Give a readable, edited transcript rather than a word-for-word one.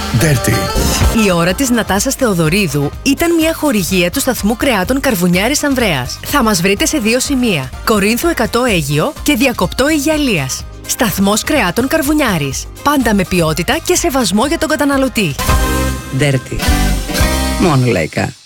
Dirty. Η ώρα της Νατάσας Θεοδωρίδου ήταν μια χορηγία του σταθμού κρεάτων Καρβουνιάρης Ανδρέας. Θα μας βρείτε σε 2 σημεία: Κορίνθου 100 Αίγυο και Διακοπτό Αιγιαλίας. Σταθμός κρεάτων Καρβουνιάρης. Πάντα με ποιότητα και σεβασμό για τον καταναλωτή. Dirty. Μόνο λαϊκά.